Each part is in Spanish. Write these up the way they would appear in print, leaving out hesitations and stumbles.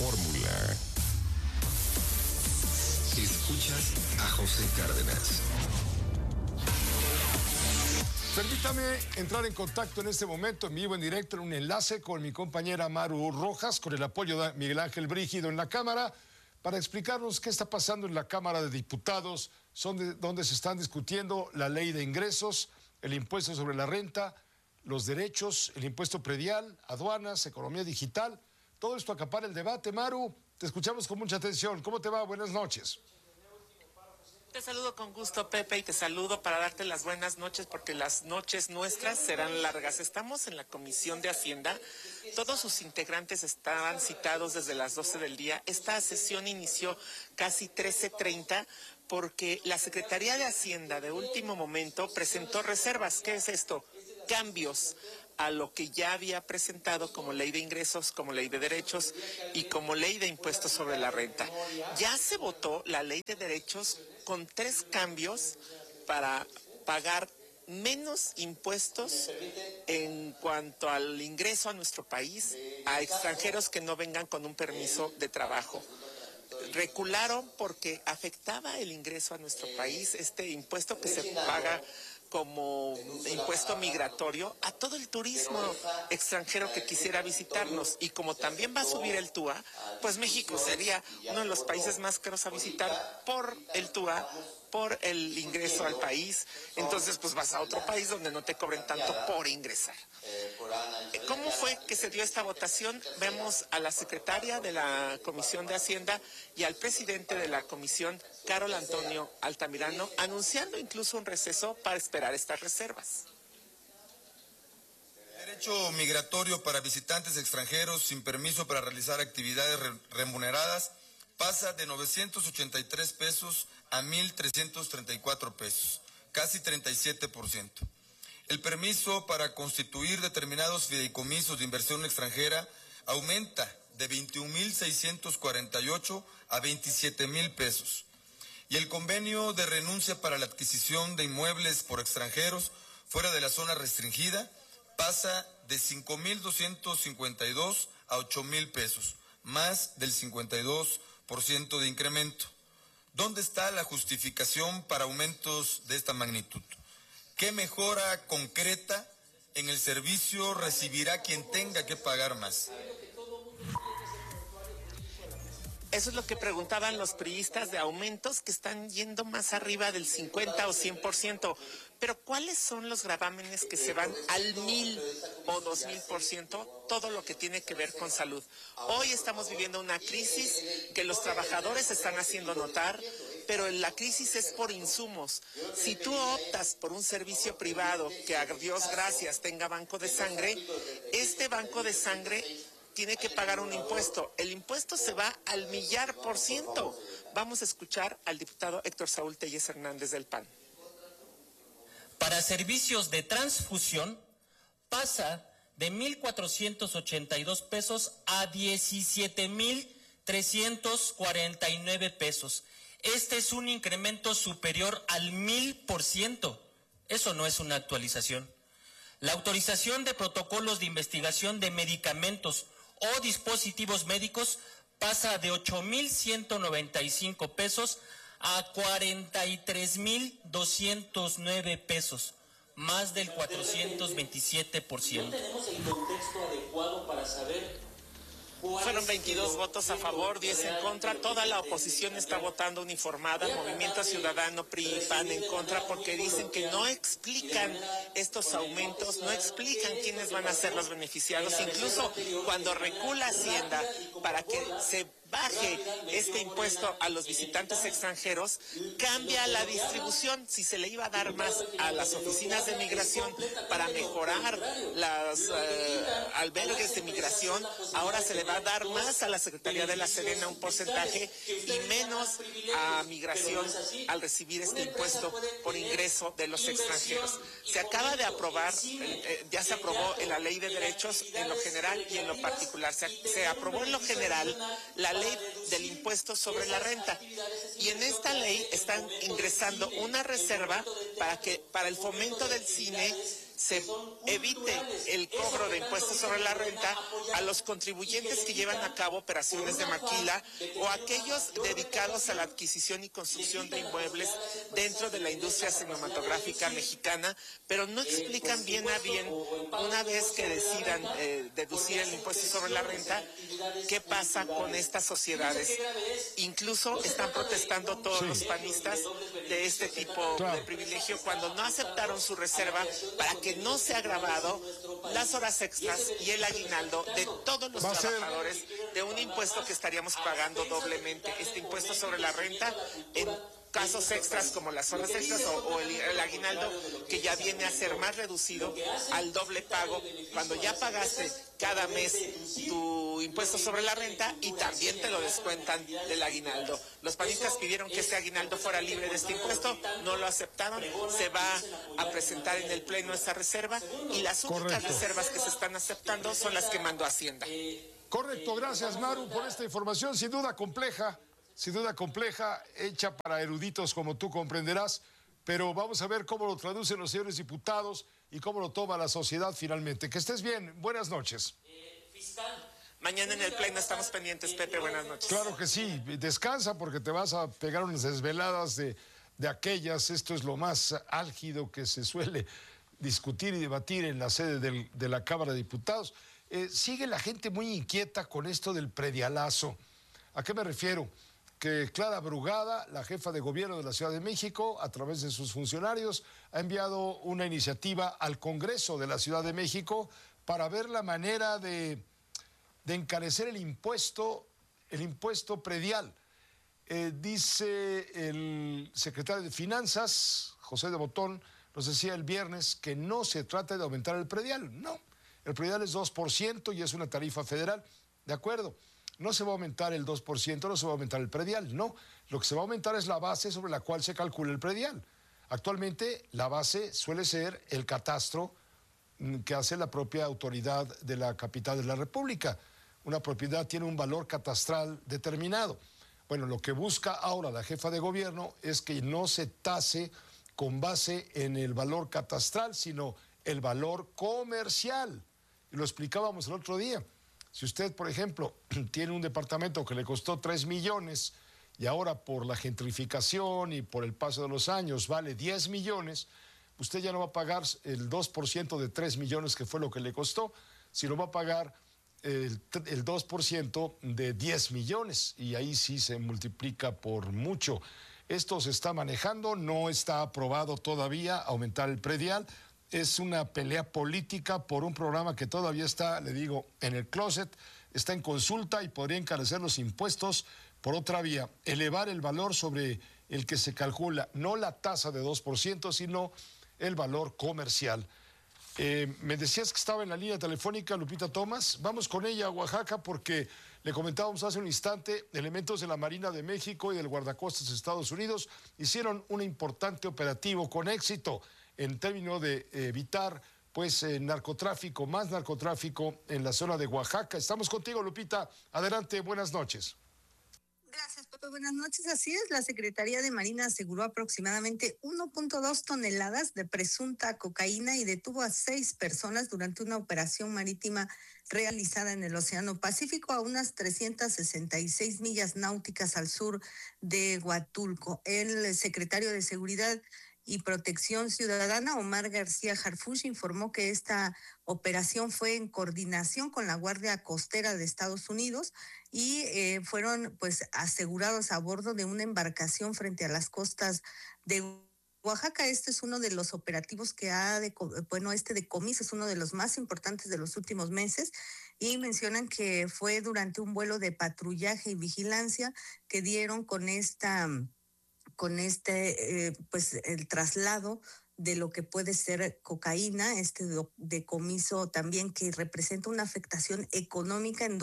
fórmula. Escuchas a José Cárdenas. Permítame entrar en contacto en este momento, en vivo, en directo, en un enlace con mi compañera Maru Rojas, con el apoyo de Miguel Ángel Brígido en la Cámara, para explicarnos qué está pasando en la Cámara de Diputados, donde se están discutiendo la ley de ingresos, el impuesto sobre la renta, los derechos, el impuesto predial, aduanas, economía digital. Todo esto acapara el debate. Maru, te escuchamos con mucha atención. ¿Cómo te va? Buenas noches. Te saludo con gusto, Pepe, y te saludo para darte las buenas noches, porque las noches nuestras serán largas. Estamos en la Comisión de Hacienda, todos sus integrantes estaban citados desde las 12 del día. Esta sesión inició casi 13:30 porque la Secretaría de Hacienda de último momento presentó reservas. ¿Qué es esto? Cambios a lo que ya había presentado como ley de ingresos, como ley de derechos y como ley de impuestos sobre la renta. Ya se votó la ley de derechos con 3 cambios para pagar menos impuestos en cuanto al ingreso a nuestro país a extranjeros que no vengan con un permiso de trabajo. Recularon porque afectaba el ingreso a nuestro país, este impuesto que se paga como impuesto migratorio a todo el turismo extranjero que quisiera visitarnos. Y como también va a subir el TUA, pues México sería uno de los países más caros a visitar por el TUA, por el ingreso al país. Entonces pues vas a otro país donde no te cobren tanto por ingresar. ¿Cómo fue que se dio esta votación? Vemos a la secretaria de la Comisión de Hacienda y al presidente de la Comisión, Carol Antonio Altamirano, anunciando incluso un receso para esperar estas reservas. El derecho migratorio para visitantes extranjeros sin permiso para realizar actividades remuneradas pasa de 983 pesos a 1,334 pesos, casi 37%. El permiso para constituir determinados fideicomisos de inversión extranjera aumenta de 21,648 a 27,000 pesos. Y el convenio de renuncia para la adquisición de inmuebles por extranjeros fuera de la zona restringida pasa de 5,252 a 8,000 pesos, más del 52% de incremento. ¿Dónde está la justificación para aumentos de esta magnitud? ¿Qué mejora concreta en el servicio recibirá quien tenga que pagar más? Eso es lo que preguntaban los priistas, de aumentos que están yendo más arriba del 50 o 100%. Pero ¿cuáles son los gravámenes que se van al 1,000 o 2,000%? Todo lo que tiene que ver con salud. Hoy estamos viviendo una crisis que los trabajadores están haciendo notar, pero la crisis es por insumos. Si tú optas por un servicio privado que, a Dios gracias, tenga banco de sangre, este banco de sangre tiene que pagar un impuesto. El impuesto se va al 1,000,000%. Vamos a escuchar al diputado Héctor Saúl Telles Hernández del PAN. Para servicios de transfusión pasa de 1,482 pesos a 17,349 pesos. Este es un incremento superior al 1,000%. Eso no es una actualización. La autorización de protocolos de investigación de medicamentos o dispositivos médicos pasa de 8,195 pesos a 43,209 pesos, más del 427%. No tenemos el contexto adecuado para saber. Fueron 22 votos a favor, 10 en contra. Toda la oposición está votando uniformada. Movimiento Ciudadano, PRI y PAN en contra, porque dicen que no explican estos aumentos, no explican quiénes van a ser los beneficiados. Incluso cuando recula Hacienda para que se baje este impuesto a los visitantes extranjeros, cambia la distribución. Si se le iba a dar más a las oficinas de migración para mejorar los albergues de migración, ahora se le va a dar más a la Secretaría de la Serena, un porcentaje, y menos a migración al recibir este impuesto por ingreso de los extranjeros. Se acaba de aprobar, ya se aprobó en la ley de derechos en lo general y en lo particular. Se aprobó en lo general la ley del impuesto sobre la renta, y en esta ley están ingresando una reserva para el fomento del cine se evite el cobro de impuestos sobre la renta a los contribuyentes que llevan a cabo operaciones de maquila o aquellos dedicados a la adquisición y construcción de inmuebles dentro de la industria cinematográfica mexicana, pero no explican bien a bien, una vez que decidan deducir el impuesto sobre la renta, qué pasa con estas sociedades. Incluso están protestando todos los panistas de este tipo de privilegio cuando no aceptaron su reserva para que no sea grabado las horas extras y el aguinaldo de todos los trabajadores de un impuesto que estaríamos pagando doblemente, este impuesto sobre la renta en casos extras como las horas extras o el aguinaldo, que ya viene a ser más reducido al doble pago cuando ya pagaste cada mes tu impuesto sobre la renta y también te lo descuentan del aguinaldo. Los panistas pidieron que este aguinaldo fuera libre de este impuesto, no lo aceptaron, se va a presentar en el pleno esa reserva y las únicas reservas que se están aceptando son las que mandó Hacienda. Correcto, gracias Maru por esta información, sin duda compleja, hecha para eruditos como tú comprenderás, pero vamos a ver cómo lo traducen los señores diputados y cómo lo toma la sociedad finalmente. Que estés bien, buenas noches. Fiscal, mañana en el pleno estamos pendientes, Pepe, buenas noches. Claro que sí, descansa porque te vas a pegar unas desveladas de aquellas, esto es lo más álgido que se suele discutir y debatir en la sede de la Cámara de Diputados. Sigue la gente muy inquieta con esto del predialazo. ¿A qué me refiero? Que Clara Brugada, la jefa de gobierno de la Ciudad de México, a través de sus funcionarios, ha enviado una iniciativa al Congreso de la Ciudad de México para ver la manera de encarecer el impuesto predial. Dice el secretario de Finanzas, José de Botón, nos decía el viernes que no se trata de aumentar el predial, no. El predial es 2% y es una tarifa federal, de acuerdo. No se va a aumentar el 2%, no se va a aumentar el predial, no. Lo que se va a aumentar es la base sobre la cual se calcula el predial. Actualmente la base suele ser el catastro que hace la propia autoridad de la capital de la República. Una propiedad tiene un valor catastral determinado. Bueno, lo que busca ahora la jefa de gobierno es que no se tase con base en el valor catastral, sino el valor comercial. Y lo explicábamos el otro día. Si usted, por ejemplo, tiene un departamento que le costó 3 millones y ahora por la gentrificación y por el paso de los años vale 10 millones, usted ya no va a pagar el 2% de 3 millones que fue lo que le costó, sino va a pagar el 2% de 10 millones y ahí sí se multiplica por mucho. Esto se está manejando, no está aprobado todavía aumentar el predial. Es una pelea política por un programa que todavía está, le digo, en el closet, está en consulta y podría encarecer los impuestos por otra vía, elevar el valor sobre el que se calcula, no la tasa de 2%, sino el valor comercial. Me decías que estaba en la línea telefónica Lupita Thomas. Vamos con ella a Oaxaca porque le comentábamos hace un instante, elementos de la Marina de México y del Guardacostas de Estados Unidos hicieron un importante operativo con éxito en términos de evitar narcotráfico, más narcotráfico en la zona de Oaxaca. Estamos contigo, Lupita. Adelante, buenas noches. Gracias, Pepe. Buenas noches. Así es, la Secretaría de Marina aseguró aproximadamente 1.2 toneladas de presunta cocaína y detuvo a 6 personas durante una operación marítima realizada en el Océano Pacífico a unas 366 millas náuticas al sur de Huatulco. El secretario de Seguridad y Protección Ciudadana, Omar García Harfuch, informó que esta operación fue en coordinación con la Guardia Costera de Estados Unidos y fueron asegurados a bordo de una embarcación frente a las costas de Oaxaca. Este es uno de los operativos que este decomiso es uno de los más importantes de los últimos meses y mencionan que fue durante un vuelo de patrullaje y vigilancia que dieron con el traslado de lo que puede ser cocaína, este decomiso también que representa una afectación económica en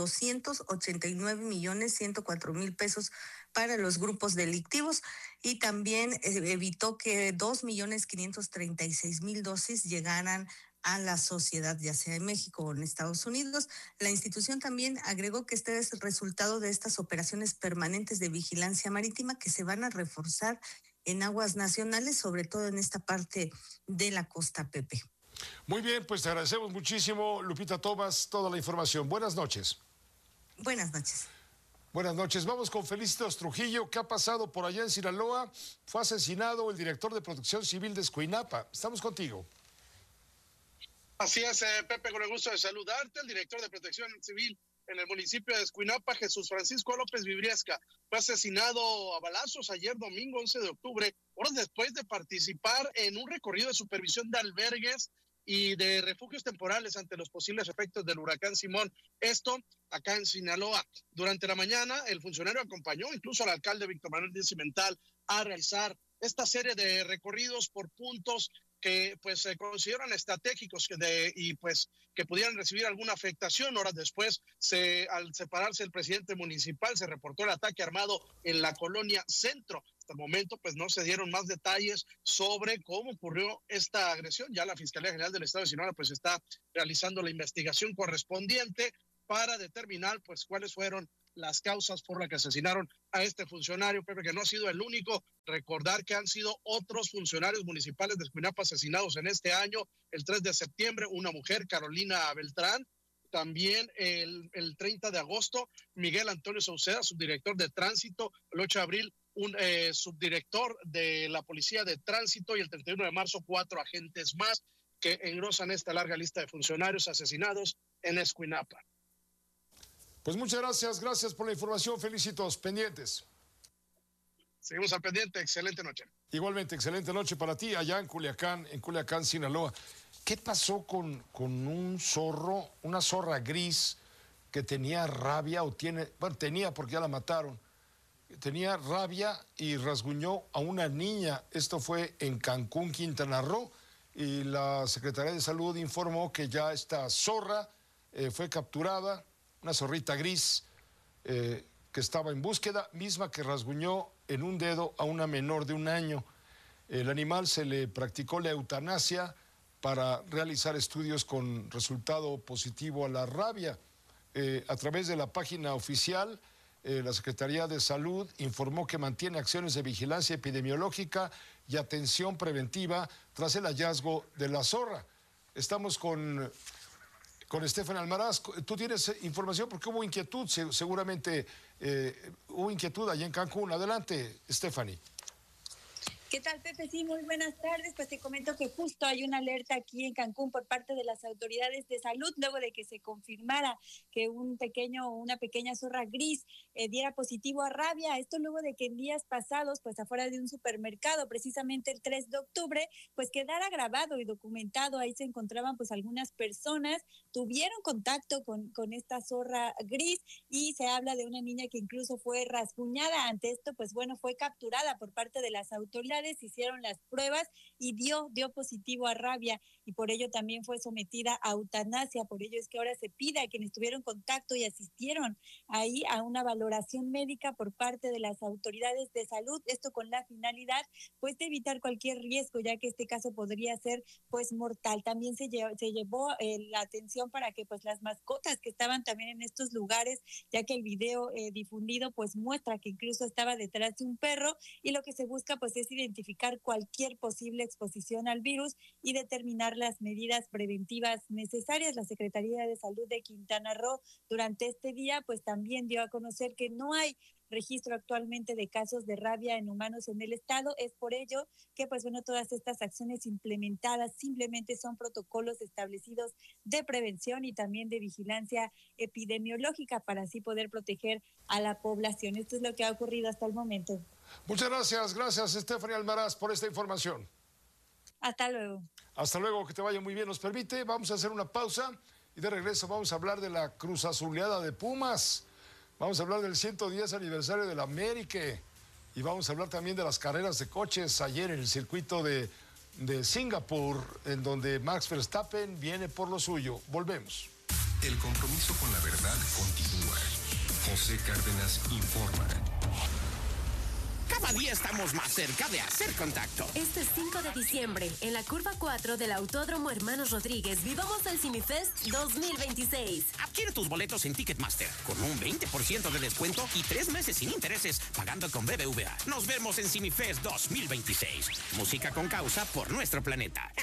289,104,000 pesos para los grupos delictivos y también evitó que 2,536,000 dosis llegaran a la sociedad, ya sea en México o en Estados Unidos. La institución también agregó que este es el resultado de estas operaciones permanentes de vigilancia marítima que se van a reforzar en aguas nacionales, sobre todo en esta parte de la costa, Pepe. Muy bien, pues te agradecemos muchísimo, Lupita Tomás, toda la información. Buenas noches. Buenas noches. Buenas noches. Vamos con Felicitos Trujillo. ¿Qué ha pasado por allá en Sinaloa? Fue asesinado el director de Protección Civil de Escuinapa. Estamos contigo. Así es, Pepe, con el gusto de saludarte. El director de Protección Civil en el municipio de Escuinapa, Jesús Francisco López Vibriesca, fue asesinado a balazos ayer domingo 11 de octubre, horas después de participar en un recorrido de supervisión de albergues y de refugios temporales ante los posibles efectos del huracán Simón. Esto acá en Sinaloa. Durante la mañana, el funcionario acompañó incluso al alcalde Víctor Manuel Díaz Cimental a realizar esta serie de recorridos por puntos que pues se consideran estratégicos y pues que pudieran recibir alguna afectación. Horas después, al separarse el presidente municipal, se reportó el ataque armado en la colonia Centro. Hasta el momento pues no se dieron más detalles sobre cómo ocurrió esta agresión. Ya la Fiscalía General del Estado de Sinaloa pues está realizando la investigación correspondiente para determinar pues cuáles fueron las causas por las que asesinaron a este funcionario, Pepe, que no ha sido el único. Recordar que han sido otros funcionarios municipales de Escuinapa asesinados en este año. El 3 de septiembre, una mujer, Carolina Beltrán. También el 30 de agosto, Miguel Antonio Sauceda, subdirector de tránsito. El 8 de abril, un subdirector de la Policía de Tránsito. Y el 31 de marzo, 4 agentes más que engrosan esta larga lista de funcionarios asesinados en Escuinapa. Pues muchas gracias por la información, Felicitos, pendientes. Seguimos al pendiente, excelente noche. Igualmente, excelente noche para ti allá en Culiacán, Sinaloa. ¿Qué pasó con un zorro, una zorra gris que tenía rabia tenía porque ya la mataron? Tenía rabia y rasguñó a una niña. Esto fue en Cancún, Quintana Roo, y la Secretaría de Salud informó que ya esta zorra fue capturada. Una zorrita gris que estaba en búsqueda, misma que rasguñó en un dedo a una menor de 1 año. El animal se le practicó la eutanasia para realizar estudios con resultado positivo a la rabia. A través de la página oficial, la Secretaría de Salud informó que mantiene acciones de vigilancia epidemiológica y atención preventiva tras el hallazgo de la zorra. Estamos con Stephanie Almaraz. Tú tienes información porque hubo inquietud, seguramente hubo inquietud allá en Cancún. Adelante, Stephanie. ¿Qué tal, Pepe? Sí, muy buenas tardes. Pues te comento que justo hay una alerta aquí en Cancún por parte de las autoridades de salud luego de que se confirmara que una pequeña zorra gris diera positivo a rabia. Esto luego de que en días pasados, pues afuera de un supermercado, precisamente el 3 de octubre, pues quedara grabado y documentado. Ahí se encontraban pues algunas personas, tuvieron contacto con esta zorra gris y se habla de una niña que incluso fue rasguñada. Ante esto, pues bueno, fue capturada por parte de las autoridades, hicieron las pruebas y dio positivo a rabia y por ello también fue sometida a eutanasia. Por ello es que ahora se pide a quienes tuvieron contacto y asistieron ahí a una valoración médica por parte de las autoridades de salud, esto con la finalidad pues de evitar cualquier riesgo, ya que este caso podría ser pues mortal. También se llevó la atención para que pues las mascotas que estaban también en estos lugares, ya que el video difundido pues muestra que incluso estaba detrás de un perro, y lo que se busca pues es identificar cualquier posible exposición al virus y determinar las medidas preventivas necesarias. La Secretaría de Salud de Quintana Roo durante este día pues también dio a conocer que no hay registro actualmente de casos de rabia en humanos en el estado. Es por ello que pues bueno, todas estas acciones implementadas simplemente son protocolos establecidos de prevención y también de vigilancia epidemiológica para así poder proteger a la población. Esto es lo que ha ocurrido hasta el momento. Muchas gracias Stephanie Almaraz por esta información. Hasta luego. Hasta luego, que te vaya muy bien. Nos permite, vamos a hacer una pausa y de regreso vamos a hablar de la Cruz Azuleada de Pumas. Vamos a hablar del 110 aniversario de la América y vamos a hablar también de las carreras de coches ayer en el circuito de Singapur, en donde Max Verstappen viene por lo suyo. Volvemos. El compromiso con la verdad continúa. José Cárdenas informa. Cada día estamos más cerca de hacer contacto. Este 5 de diciembre, en la curva 4 del Autódromo Hermanos Rodríguez, vivamos el Cinefest 2026. Adquiere tus boletos en Ticketmaster con un 20% de descuento y 3 meses sin intereses pagando con BBVA. Nos vemos en Cinefest 2026. Música con causa por nuestro planeta.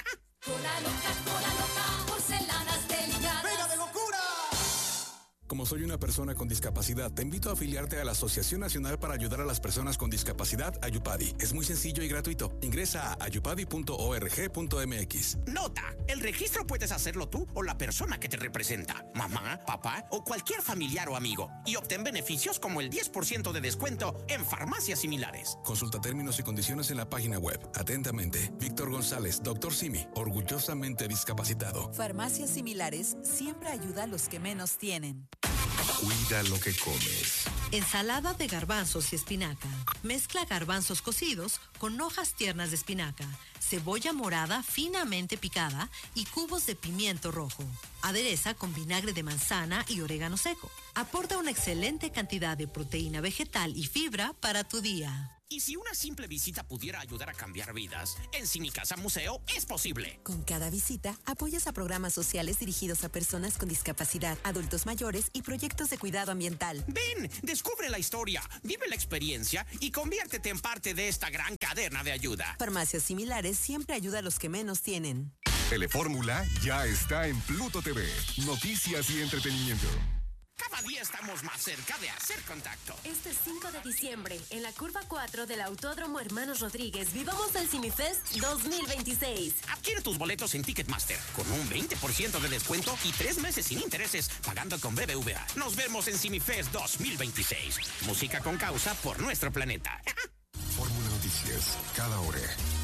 Cola loca, porcelanas delicadas. ¡Venga de locura! Como soy una persona con discapacidad, te invito a afiliarte a la Asociación Nacional para Ayudar a las Personas con Discapacidad, Ayupadi. Es muy sencillo y gratuito. Ingresa a ayupadi.org.mx. Nota: el registro puedes hacerlo tú o la persona que te representa, mamá, papá o cualquier familiar o amigo, y obtén beneficios como el 10% de descuento en farmacias similares. Consulta términos y condiciones en la página web. Atentamente, Víctor González, Dr. Simi, orgullosamente discapacitado. Farmacias Similares siempre ayuda a los que menos tienen. Cuida lo que comes. Ensalada de garbanzos y espinaca. Mezcla garbanzos cocidos con hojas tiernas de espinaca, cebolla morada finamente picada y cubos de pimiento rojo. Adereza con vinagre de manzana y orégano seco. Aporta una excelente cantidad de proteína vegetal y fibra para tu día. Y si una simple visita pudiera ayudar a cambiar vidas, en Cinicasa Museo es posible. Con cada visita, apoyas a programas sociales dirigidos a personas con discapacidad, adultos mayores y proyectos de cuidado ambiental. Ven, descubre la historia, vive la experiencia y conviértete en parte de esta gran cadena de ayuda. Farmacias Similares siempre ayuda a los que menos tienen. Telefórmula ya está en Pluto TV. Noticias y entretenimiento. Cada día estamos más cerca de hacer contacto. Este 5 de diciembre, en la curva 4 del Autódromo Hermanos Rodríguez, vivamos el CineFest 2026. Adquiere tus boletos en Ticketmaster con un 20% de descuento y 3 meses sin intereses pagando con BBVA. Nos vemos en CineFest 2026. Música con causa por nuestro planeta. Fórmula Noticias, cada hora.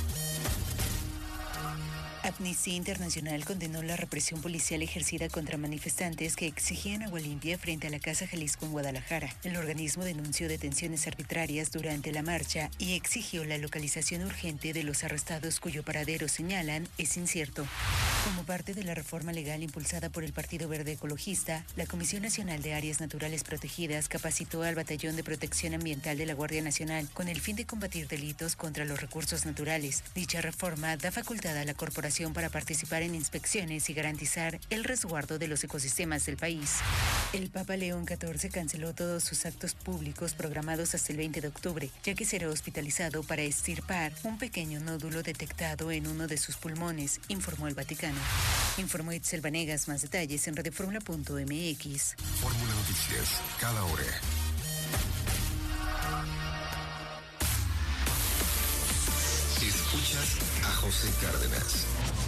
Amnistía Internacional condenó la represión policial ejercida contra manifestantes que exigían agua limpia frente a la Casa Jalisco en Guadalajara. El organismo denunció detenciones arbitrarias durante la marcha y exigió la localización urgente de los arrestados cuyo paradero, señalan, es incierto. Como parte de la reforma legal impulsada por el Partido Verde Ecologista, la Comisión Nacional de Áreas Naturales Protegidas capacitó al Batallón de Protección Ambiental de la Guardia Nacional con el fin de combatir delitos contra los recursos naturales. Dicha reforma da facultad a la corporación para participar en inspecciones y garantizar el resguardo de los ecosistemas del país. El Papa León XIV canceló todos sus actos públicos programados hasta el 20 de octubre, ya que será hospitalizado para extirpar un pequeño nódulo detectado en uno de sus pulmones, informó el Vaticano. Informó Itzel Vanegas. Más detalles en radioformula.mx. Fórmula Noticias, cada hora. Escuchas a José Cárdenas.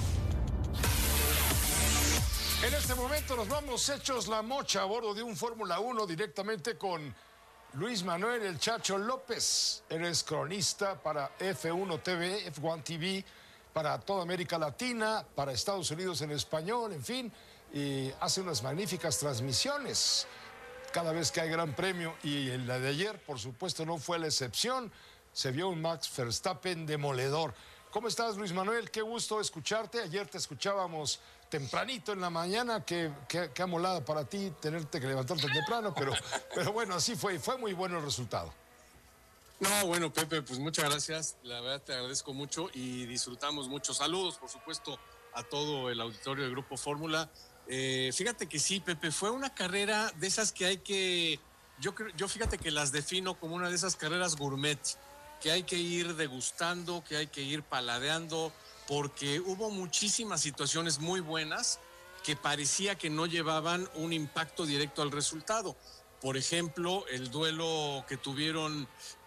En este momento nos vamos hechos la mocha a bordo de un Fórmula 1 directamente con Luis Manuel El Chacho López. Eres cronista para F1 TV, F1 TV, para toda América Latina, para Estados Unidos en español, en fin, y hace unas magníficas transmisiones cada vez que hay gran premio, y en la de ayer, por supuesto, no fue la excepción. Se vio un Max Verstappen demoledor. ¿Cómo estás, Luis Manuel? Qué gusto escucharte. Ayer te escuchábamos tempranito en la mañana. Qué amolada para ti tenerte que levantarte temprano, pero bueno, así fue. Y fue muy bueno el resultado. No, bueno, Pepe, pues muchas gracias. La verdad te agradezco mucho y disfrutamos mucho. Saludos, por supuesto, a todo el auditorio del Grupo Fórmula. Fíjate que sí, Pepe, fue una carrera de esas que hay que... Yo fíjate que las defino como una de esas carreras gourmet, que hay que ir degustando, que hay que ir paladeando, porque hubo muchísimas situaciones muy buenas que parecía que no llevaban un impacto directo al resultado. Por ejemplo, el duelo que tuvieron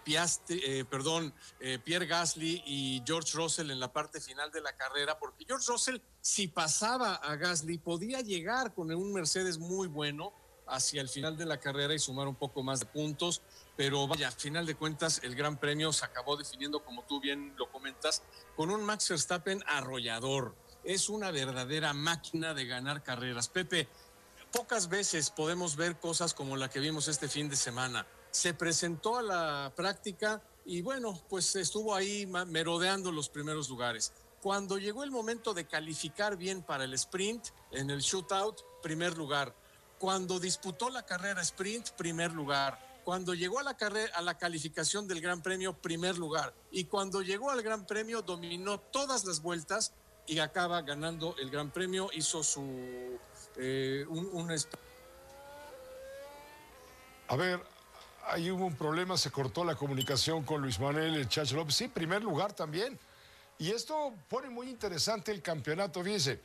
Pierre Gasly y George Russell en la parte final de la carrera, porque George Russell, si pasaba a Gasly, podía llegar con un Mercedes muy bueno hacia el final de la carrera y sumar un poco más de puntos, pero vaya, a final de cuentas el Gran Premio se acabó definiendo, como tú bien lo comentas, con un Max Verstappen arrollador. Es una verdadera máquina de ganar carreras. Pepe, pocas veces podemos ver cosas como la que vimos este fin de semana. Se presentó a la práctica y bueno, pues estuvo ahí merodeando los primeros lugares. Cuando llegó el momento de calificar bien para el sprint, en el shootout, primer lugar. Cuando disputó la carrera sprint, primer lugar. Cuando llegó a la calificación del Gran Premio, primer lugar. Y cuando llegó al Gran Premio, dominó todas las vueltas y acaba ganando el Gran Premio. Hizo su... A ver, ahí hubo un problema, se cortó la comunicación con Luis Manuel El Chacho López. Sí, primer lugar también. Y esto pone muy interesante el campeonato, fíjese.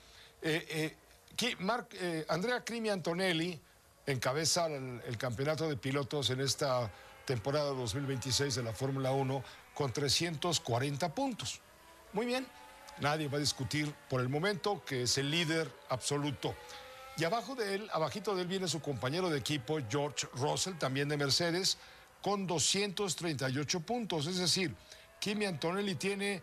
Andrea Kimi Antonelli encabeza el campeonato de pilotos en esta temporada 2026 de la Fórmula 1 con 340 puntos. Muy bien, nadie va a discutir por el momento que es el líder absoluto. Y abajito de él viene su compañero de equipo, George Russell, también de Mercedes, con 238 puntos. Es decir, Kimi Antonelli tiene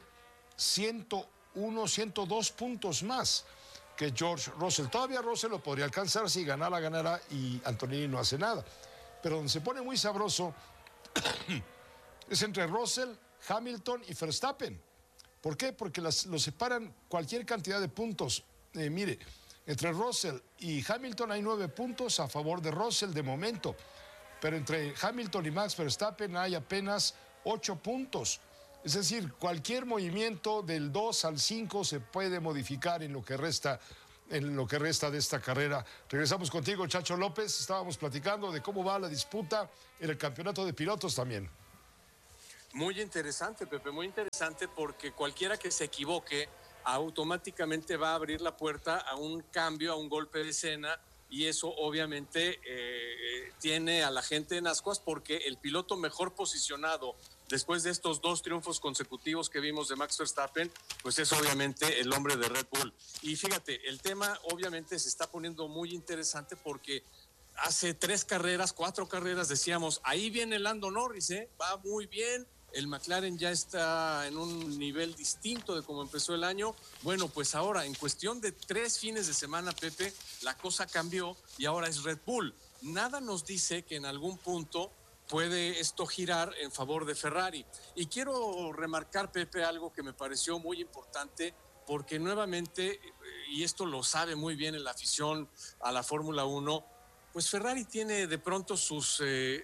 102 puntos más que George Russell. Todavía Russell lo podría alcanzar si ganara y Antonelli no hace nada. Pero donde se pone muy sabroso es entre Russell, Hamilton y Verstappen. ¿Por qué? Porque los separan cualquier cantidad de puntos. Mire, entre Russell y Hamilton hay 9 puntos a favor de Russell de momento. Pero entre Hamilton y Max Verstappen hay apenas 8 puntos. Es decir, cualquier movimiento del 2 al 5 se puede modificar en lo que resta de esta carrera. Regresamos contigo, Chacho López. Estábamos platicando de cómo va la disputa en el campeonato de pilotos también. Muy interesante, Pepe, muy interesante, porque cualquiera que se equivoque automáticamente va a abrir la puerta a un cambio, a un golpe de escena, y eso obviamente tiene a la gente en ascuas, porque el piloto mejor posicionado después de estos 2 triunfos consecutivos que vimos de Max Verstappen, pues es obviamente el hombre de Red Bull. Y fíjate, el tema obviamente se está poniendo muy interesante, porque hace 4 carreras decíamos, ahí viene Lando Norris, va muy bien, el McLaren ya está en un nivel distinto de cómo empezó el año. Bueno, pues ahora, en cuestión de 3 fines de semana, Pepe, la cosa cambió y ahora es Red Bull. Nada nos dice que en algún punto puede esto girar en favor de Ferrari. Y quiero remarcar, Pepe, algo que me pareció muy importante, porque nuevamente, y esto lo sabe muy bien en la afición a la Fórmula 1, pues Ferrari tiene de pronto sus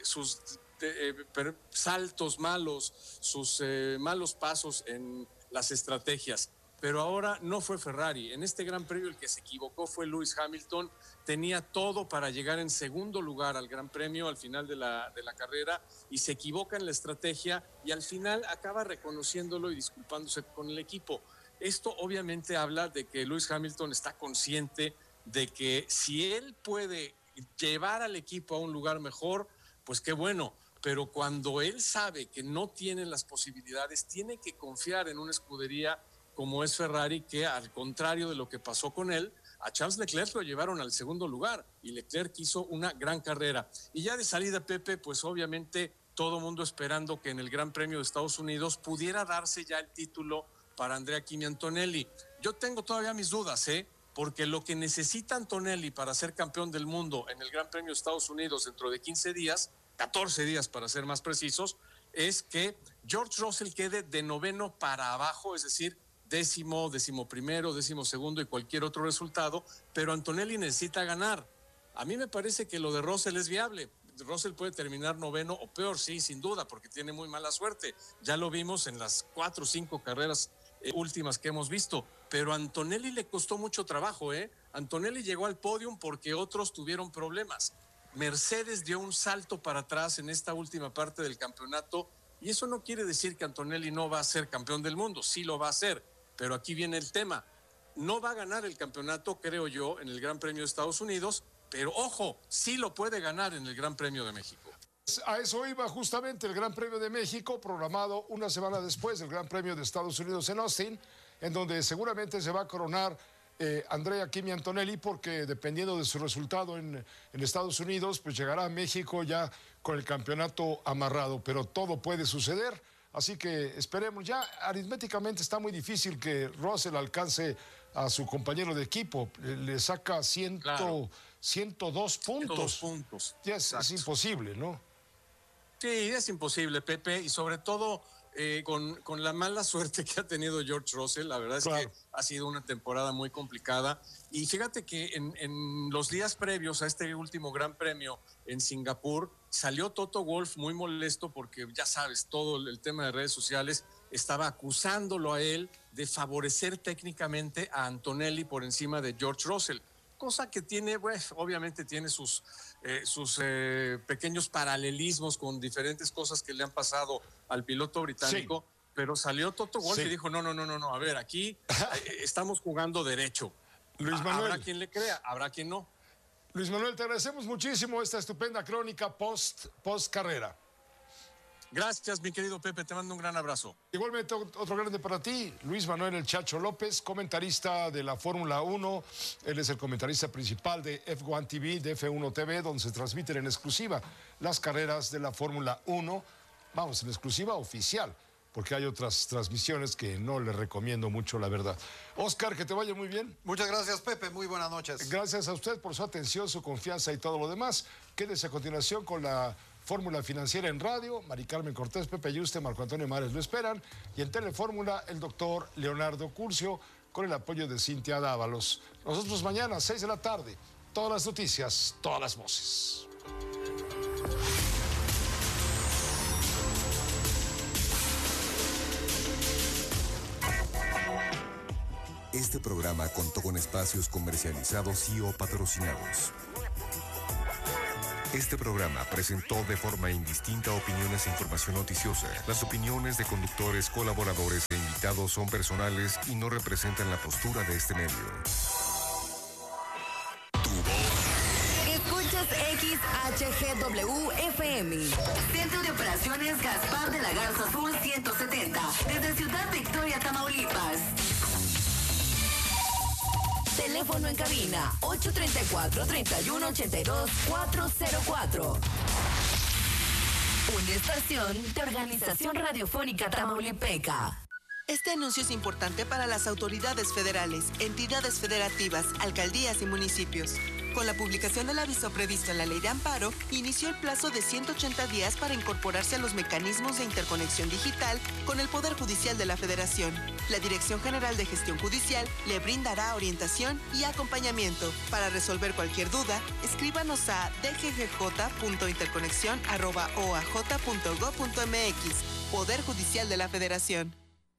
saltos malos, sus malos pasos en las estrategias. Pero ahora no fue Ferrari. En este Gran Premio el que se equivocó fue Lewis Hamilton. Tenía todo para llegar en segundo lugar al Gran Premio al final de la carrera, y se equivoca en la estrategia y al final acaba reconociéndolo y disculpándose con el equipo. Esto obviamente habla de que Lewis Hamilton está consciente de que si él puede llevar al equipo a un lugar mejor, pues qué bueno. Pero cuando él sabe que no tiene las posibilidades, tiene que confiar en una escudería como es Ferrari, que al contrario de lo que pasó con él, a Charles Leclerc lo llevaron al segundo lugar y Leclerc hizo una gran carrera. Y ya de salida, Pepe, pues obviamente todo mundo esperando que en el Gran Premio de Estados Unidos pudiera darse ya el título para Andrea Kimi Antonelli. Yo tengo todavía mis dudas, porque lo que necesita Antonelli para ser campeón del mundo en el Gran Premio de Estados Unidos dentro de 15 días, 14 días para ser más precisos, es que George Russell quede de noveno para abajo, es decir, décimo primero, 12º y cualquier otro resultado, pero Antonelli necesita ganar. A mí me parece que lo de Russell es viable. Russell puede terminar noveno o peor, sí, sin duda, porque tiene muy mala suerte. Ya lo vimos en las 4 o 5 carreras últimas que hemos visto, pero a Antonelli le costó mucho trabajo, Antonelli llegó al podium porque otros tuvieron problemas. Mercedes dio un salto para atrás en esta última parte del campeonato, y eso no quiere decir que Antonelli no va a ser campeón del mundo, sí lo va a hacer, pero aquí viene el tema. No va a ganar el campeonato, creo yo, en el Gran Premio de Estados Unidos, pero ojo, sí lo puede ganar en el Gran Premio de México. A eso iba justamente el Gran Premio de México, programado una semana después del Gran Premio de Estados Unidos en Austin, en donde seguramente se va a coronar Andrea Kimi Antonelli, porque dependiendo de su resultado en Estados Unidos, pues llegará a México ya con el campeonato amarrado, pero todo puede suceder. Así que esperemos. Ya aritméticamente está muy difícil que Russell alcance a su compañero de equipo. Le saca 102 puntos. 102 puntos. Ya es imposible, ¿no? Sí, es imposible, Pepe, y sobre todo con la mala suerte que ha tenido George Russell. La verdad es que ha sido una temporada muy complicada. Y fíjate que en los días previos a este último Gran Premio en Singapur, salió Toto Wolff muy molesto porque, ya sabes, todo el tema de redes sociales estaba acusándolo a él de favorecer técnicamente a Antonelli por encima de George Russell, cosa que tiene, pues, obviamente tiene sus pequeños paralelismos con diferentes cosas que le han pasado al piloto británico. Sí. pero salió Toto Wolff y dijo, no, a ver, aquí estamos jugando derecho. Luis Manuel. Habrá quien le crea, habrá quien no. Luis Manuel, te agradecemos muchísimo esta estupenda crónica post carrera. Gracias, mi querido Pepe, te mando un gran abrazo. Igualmente, otro grande para ti, Luis Manuel El Chacho López, comentarista de la Fórmula 1. Él es el comentarista principal de F1 TV, de F1 TV, donde se transmiten en exclusiva las carreras de la Fórmula 1. Vamos, en exclusiva oficial, porque hay otras transmisiones que no le recomiendo mucho, la verdad. Oscar, que te vaya muy bien. Muchas gracias, Pepe. Muy buenas noches. Gracias a usted por su atención, su confianza y todo lo demás. Quédese a continuación con la Fórmula Financiera en radio. Mari Carmen Cortés, Pepe Yuste, Marco Antonio Mares lo esperan. Y en Telefórmula, el doctor Leonardo Curcio, con el apoyo de Cintia Dávalos. Nosotros mañana, 6 de la tarde. Todas las noticias, todas las voces. Este programa contó con espacios comercializados y o patrocinados. Este programa presentó de forma indistinta opiniones e información noticiosa. Las opiniones de conductores, colaboradores e invitados son personales y no representan la postura de este medio. Escuchas XHGW-FM. Centro de Operaciones Gaspar de la Garza Sur 170. Desde Ciudad Victoria, Tamaulipas. Teléfono en cabina 834-3182-404. Una estación de Organización Radiofónica Tamaulipeca. Este anuncio es importante para las autoridades federales, entidades federativas, alcaldías y municipios. Con la publicación del aviso previsto en la Ley de Amparo, inició el plazo de 180 días para incorporarse a los mecanismos de interconexión digital con el Poder Judicial de la Federación. La Dirección General de Gestión Judicial le brindará orientación y acompañamiento. Para resolver cualquier duda, escríbanos a dggj.interconexión@oaj.gov.mx. Poder Judicial de la Federación.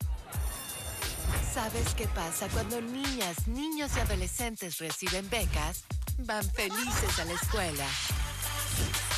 ¿Sabes qué pasa cuando niñas, niños y adolescentes reciben becas? Van felices a la escuela.